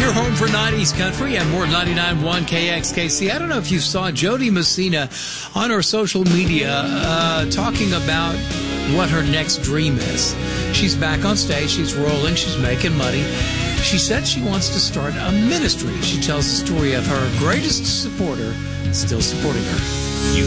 Your home for 90s country and more 99.1 KXKC. I don't know if you saw Jody Messina on her social media talking about what her next dream is. She's back on stage. She's rolling. She's making money. She said she wants to start a ministry. She tells the story of her greatest supporter still supporting her.